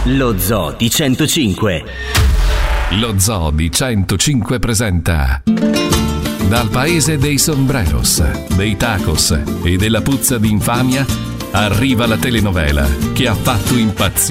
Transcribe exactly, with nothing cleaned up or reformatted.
Lo Zoo di centocinque. Lo Zoo di centocinque presenta dal paese dei sombreros, dei tacos e della puzza di infamia arriva la telenovela che ha fatto impazzire